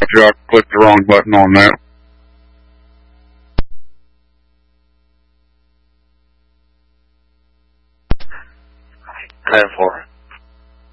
I clicked the wrong button on that. 10-4.